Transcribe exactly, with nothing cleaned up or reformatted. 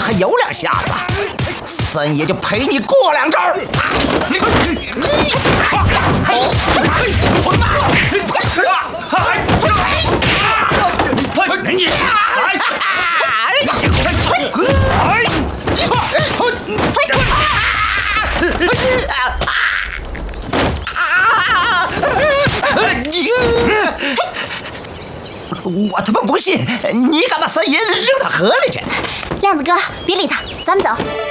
还有两下子，三爷就陪你过两招。我他妈不信，你敢把三爷扔到河里去？ 亮子哥，别理他，咱们走。